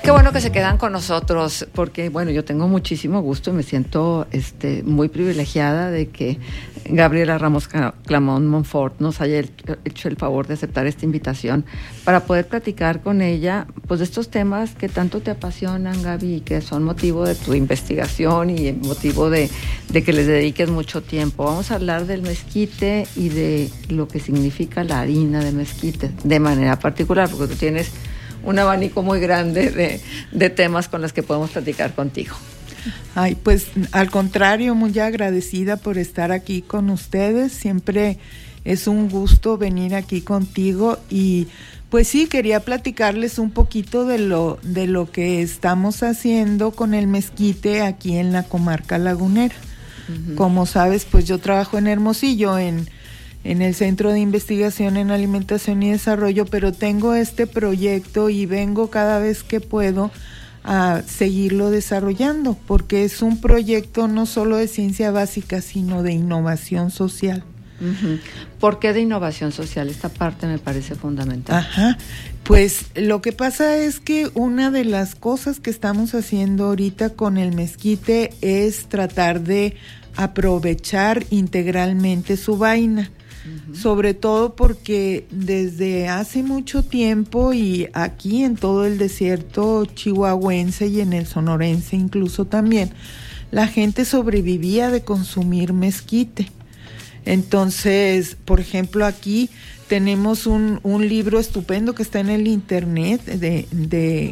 qué bueno que se quedan con nosotros, porque bueno, yo tengo muchísimo gusto y me siento muy privilegiada de que Gabriela Ramos Clamón Monfort nos haya hecho el favor de aceptar esta invitación para poder platicar con ella pues de estos temas que tanto te apasionan, Gaby, y que son motivo de tu investigación y motivo de que les dediques mucho tiempo. Vamos a hablar del mezquite y de lo que significa la harina de mezquite de manera particular, porque tú tienes un abanico muy grande de temas con los que podemos platicar contigo. Ay, pues al contrario, muy agradecida por estar aquí con ustedes. Siempre es un gusto venir aquí contigo y pues sí, quería platicarles un poquito de lo que estamos haciendo con el mezquite aquí en la comarca lagunera. Uh-huh. Como sabes, pues yo trabajo en Hermosillo, en el Centro de Investigación en Alimentación y Desarrollo, pero tengo este proyecto y vengo cada vez que puedo a seguirlo desarrollando, porque es un proyecto no solo de ciencia básica, sino de innovación social. Uh-huh. ¿Por qué de innovación social? Esta parte me parece fundamental. Ajá, pues lo que pasa es que una de las cosas que estamos haciendo ahorita con el mezquite es tratar de aprovechar integralmente su vaina. Uh-huh. Sobre todo porque desde hace mucho tiempo y aquí en todo el desierto chihuahuense y en el sonorense incluso también, la gente sobrevivía de consumir mezquite. Entonces, por ejemplo, aquí tenemos un libro estupendo que está en el internet de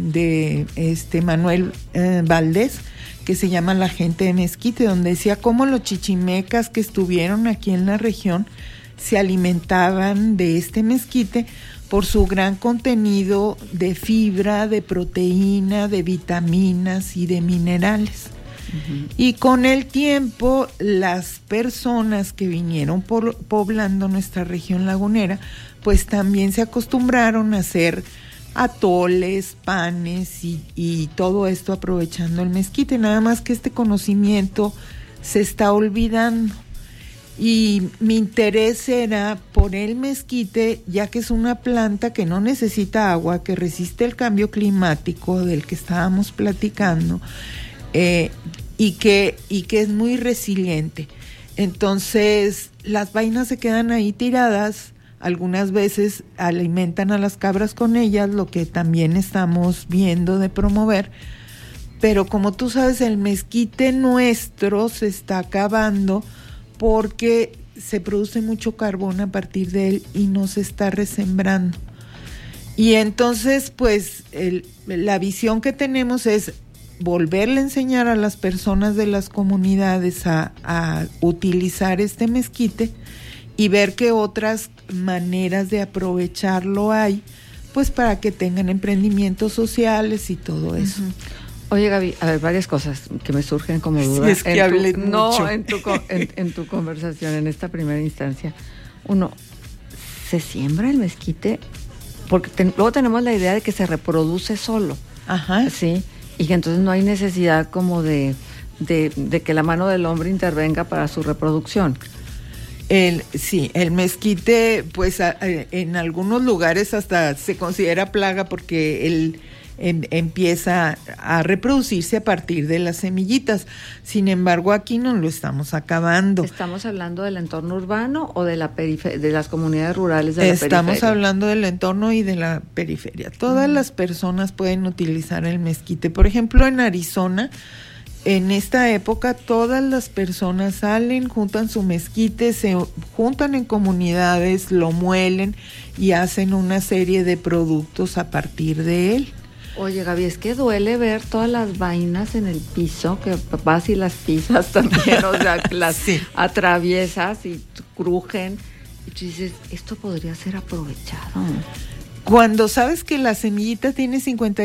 Manuel Valdés, que se llama La gente de mezquite, donde decía cómo los chichimecas que estuvieron aquí en la región se alimentaban de este mezquite por su gran contenido de fibra, de proteína, de vitaminas y de minerales. Uh-huh. Y con el tiempo, las personas que vinieron poblando nuestra región lagunera, pues también se acostumbraron a hacer atoles, panes y todo esto aprovechando el mezquite, nada más que este conocimiento se está olvidando. Y mi interés era por el mezquite, ya que es una planta que no necesita agua, que resiste el cambio climático del que estábamos platicando, y que es muy resiliente. Entonces, las vainas se quedan ahí tiradas. Algunas veces alimentan a las cabras con ellas, lo que también estamos viendo de promover. Pero como tú sabes, el mezquite nuestro se está acabando porque se produce mucho carbón a partir de él y no se está resembrando. Y entonces, pues, la visión que tenemos es volverle a enseñar a las personas de las comunidades a utilizar este mezquite y ver qué otras maneras de aprovecharlo hay, pues para que tengan emprendimientos sociales y todo eso. Uh-huh. Oye, Gaby, a ver, varias cosas que me surgen como duda. Sí, es que hablé mucho. No, en tu conversación, en esta primera instancia. Uno, ¿se siembra el mezquite? Porque luego tenemos la idea de que se reproduce solo. Ajá. Sí, y que entonces no hay necesidad como de que la mano del hombre intervenga para su reproducción. El mezquite, pues en algunos lugares hasta se considera plaga porque él empieza a reproducirse a partir de las semillitas. Sin embargo, aquí no lo estamos acabando. ¿Estamos hablando del entorno urbano o de la de las comunidades rurales de la periferia? Estamos hablando del entorno y de la periferia. Todas las personas pueden utilizar el mezquite. Por ejemplo, en Arizona, en esta época, todas las personas salen, juntan su mezquite, se juntan en comunidades, lo muelen y hacen una serie de productos a partir de él. Oye, Gaby, es que duele ver todas las vainas en el piso, que vas y las pisas también, o sea, las sí. Atraviesas y crujen. Y tú dices, esto podría ser aprovechado. Cuando sabes que la semillita tiene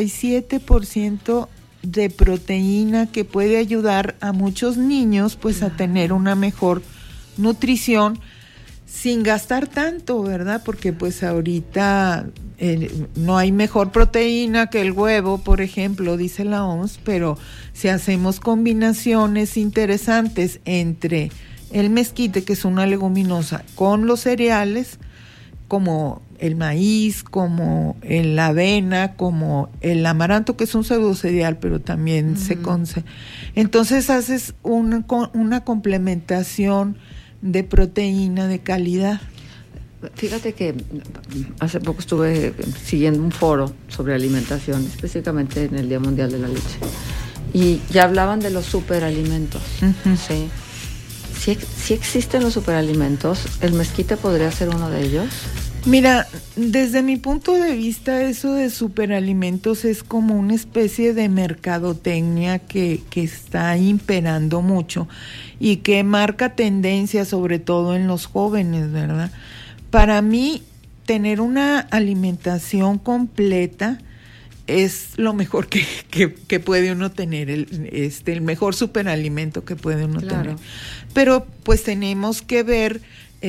57% de proteína que puede ayudar a muchos niños pues a tener una mejor nutrición sin gastar tanto, ¿verdad? Porque pues ahorita no hay mejor proteína que el huevo, por ejemplo, dice la OMS, pero si hacemos combinaciones interesantes entre el mezquite, que es una leguminosa, con los cereales, como el maíz, como la avena, como el amaranto, que es un pseudocereal, pero también se conce. Entonces haces una complementación de proteína de calidad. Fíjate que hace poco estuve siguiendo un foro sobre alimentación, específicamente en el Día Mundial de la Leche, y ya hablaban de los superalimentos. Sí. Si existen los superalimentos, ¿el mezquite podría ser uno de ellos? Mira, desde mi punto de vista, eso de superalimentos es como una especie de mercadotecnia que está imperando mucho y que marca tendencia sobre todo en los jóvenes, ¿verdad? Para mí, tener una alimentación completa es lo mejor que puede uno tener, el mejor superalimento que puede uno tener. Pero pues tenemos que ver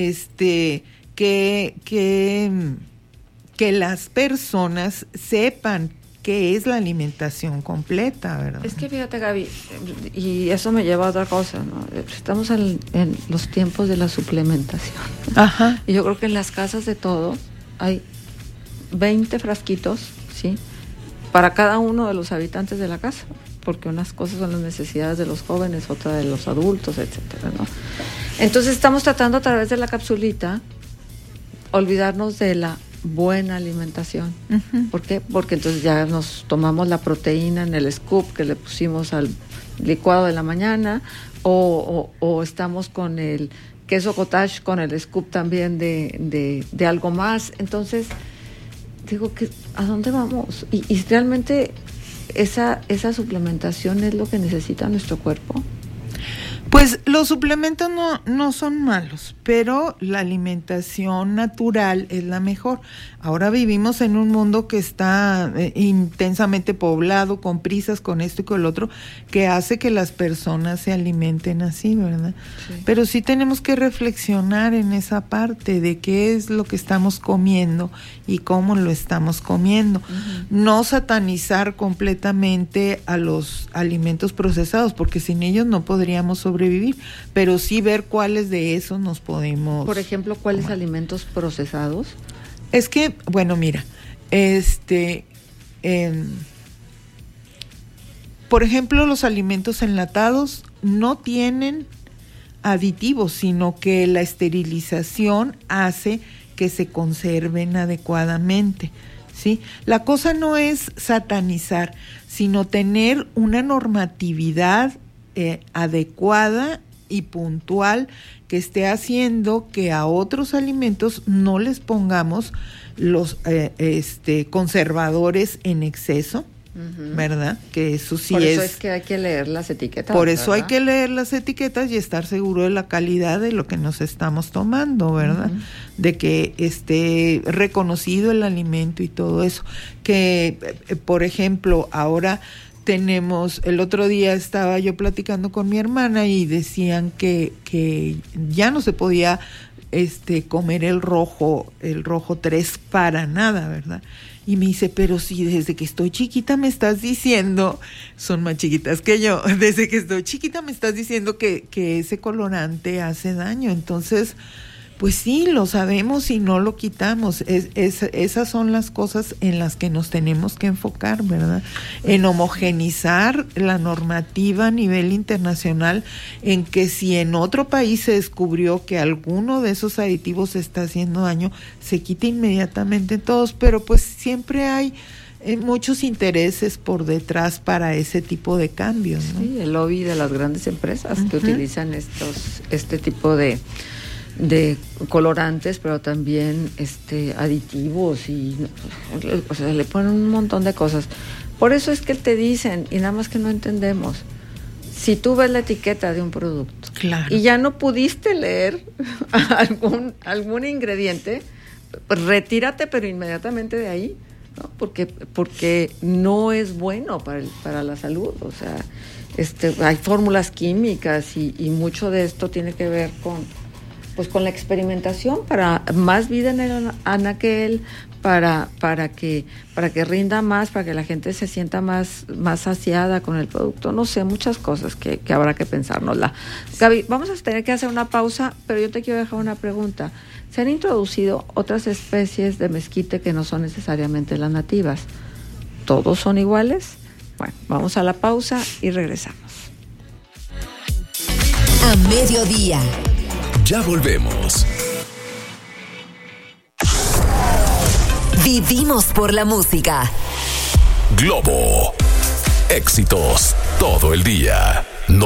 que las personas sepan qué es la alimentación completa, ¿verdad? Es que fíjate, Gaby, y eso me lleva a otra cosa, ¿no? Estamos en los tiempos de la suplementación. Ajá. Y yo creo que en las casas de todos hay 20 frasquitos, ¿sí?, para cada uno de los habitantes de la casa, porque unas cosas son las necesidades de los jóvenes, otras de los adultos, etcétera, ¿no? Entonces estamos tratando a través de la capsulita olvidarnos de la buena alimentación. ¿Por qué? Porque entonces ya nos tomamos la proteína en el scoop que le pusimos al licuado de la mañana, o estamos con el queso cottage con el scoop también de algo más. Entonces digo, ¿a dónde vamos? Y realmente esa suplementación es lo que necesita nuestro cuerpo. Pues los suplementos no son malos, pero la alimentación natural es la mejor. Ahora vivimos en un mundo que está intensamente poblado, con prisas, con esto y con el otro, que hace que las personas se alimenten así, ¿verdad? Sí. Pero sí tenemos que reflexionar en esa parte de qué es lo que estamos comiendo y cómo lo estamos comiendo. No satanizar completamente a los alimentos procesados, porque sin ellos no podríamos sobrevivir, pero sí ver cuáles de esos nos podemos... Por ejemplo, ¿cuáles alimentos procesados? Es que, bueno, mira, por ejemplo, los alimentos enlatados no tienen aditivos, sino que la esterilización hace que se conserven adecuadamente, ¿sí? La cosa no es satanizar, sino tener una normatividad adecuada y puntual que esté haciendo que a otros alimentos no les pongamos los conservadores en exceso, ¿verdad? Que eso sí Por eso es que hay que leer las etiquetas. Por eso hay que leer las etiquetas y estar seguro de la calidad de lo que nos estamos tomando, ¿verdad? De que esté reconocido el alimento y todo eso. Que, por ejemplo, ahora el otro día estaba yo platicando con mi hermana y decían que ya no se podía comer el rojo 3 para nada, ¿verdad? Y me dice, pero si desde que estoy chiquita me estás diciendo, son más chiquitas que yo, desde que estoy chiquita me estás diciendo que ese colorante hace daño. Entonces, pues sí, lo sabemos y no lo quitamos. Esas son las cosas en las que nos tenemos que enfocar, ¿verdad? En homogenizar la normativa a nivel internacional, en que si en otro país se descubrió que alguno de esos aditivos está haciendo daño, se quite inmediatamente todos, pero pues siempre hay muchos intereses por detrás para ese tipo de cambios, ¿no? Sí, el lobby de las grandes empresas que utilizan este tipo de colorantes, pero también aditivos y o sea, le ponen un montón de cosas. Por eso es que te dicen, y nada más que no entendemos, si tú ves la etiqueta de un producto, claro, y ya no pudiste leer algún ingrediente, pues retírate pero inmediatamente de ahí, ¿no? Porque no es bueno para la salud. O sea, hay fórmulas químicas y mucho de esto tiene que ver con la experimentación para más vida en el anaquel, para que rinda más, para que la gente se sienta más saciada con el producto. No sé, muchas cosas que habrá que pensárnosla. Gaby, vamos a tener que hacer una pausa, pero yo te quiero dejar una pregunta. ¿Se han introducido otras especies de mezquite que no son necesariamente las nativas? ¿Todos son iguales? Bueno, vamos a la pausa y regresamos. A mediodía. Ya volvemos. Vivimos por la música. Globo. Éxitos todo el día.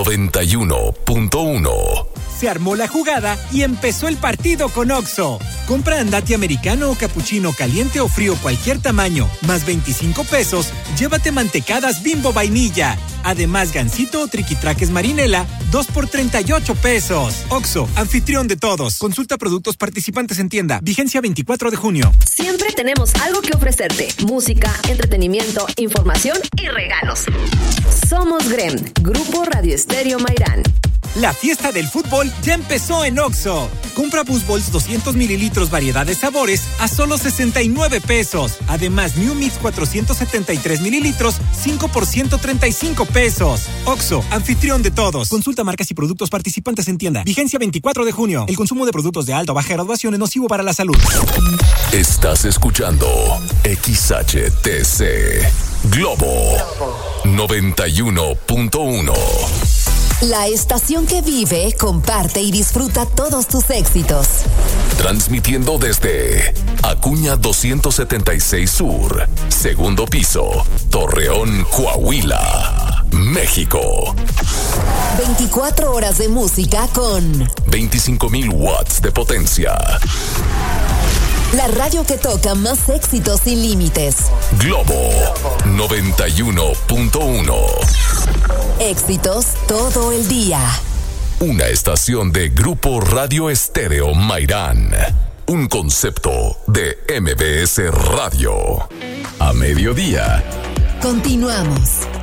91.1. Se armó la jugada y empezó el partido con OXXO. Compra andati americano o capuchino caliente o frío cualquier tamaño, más 25 pesos, llévate mantecadas Bimbo vainilla. Además, gansito o triquitraques marinela, 2 por 38 pesos. OXXO, anfitrión de todos. Consulta productos participantes en tienda. Vigencia 24 de junio. Siempre tenemos algo que ofrecerte. Música, entretenimiento, información y regalos. Somos GREM, Grupo Radio Estéreo Mairán. La fiesta del fútbol ya empezó en OXXO. Compra BoostBalls 200 mililitros variedad de sabores a solo 69 pesos. Además, New Mix 473 mililitros, 5 por 135 pesos. OXXO, anfitrión de todos. Consulta marcas y productos participantes en tienda. Vigencia 24 de junio. El consumo de productos de alta o baja graduación es nocivo para la salud. Estás escuchando XHTC Globo 91.1. La estación que vive, comparte y disfruta todos tus éxitos. Transmitiendo desde Acuña 276 Sur, segundo piso, Torreón, Coahuila, México. 24 horas de música con 25,000 watts de potencia. La radio que toca más éxitos sin límites. Globo 91.1. Éxitos todo el día. Una estación de Grupo Radio Estéreo Mairán. Un concepto de MBS Radio. A mediodía. Continuamos.